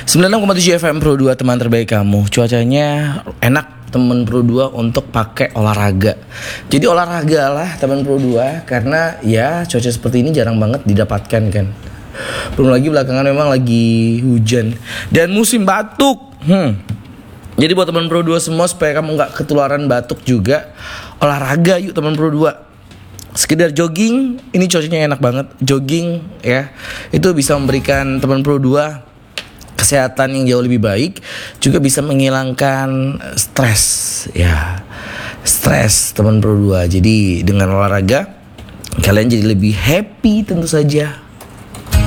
96,7 FM Pro 2, teman terbaik kamu. Cuacanya enak teman Pro 2 untuk pakai olahraga. Jadi olahraga lah teman Pro 2, karena ya cuaca seperti ini jarang banget didapatkan kan. Belum lagi belakangan memang lagi hujan dan musim batuk. Jadi buat teman Pro 2 semua, supaya kamu gak ketularan batuk juga, olahraga yuk teman Pro 2. Sekedar jogging, ini cuacanya enak banget. Jogging ya, itu bisa memberikan teman Pro 2 kesehatan yang jauh lebih baik, juga bisa menghilangkan stres ya. Stres teman Pro 2. Jadi dengan olahraga kalian jadi lebih happy tentu saja.